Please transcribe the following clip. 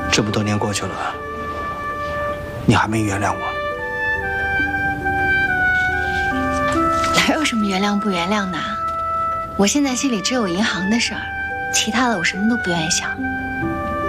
这么多年过去了，你还没原谅我？ 哪有什么原谅不原谅的？我现在心里只有银行的事儿，其他的我什么都不愿意想。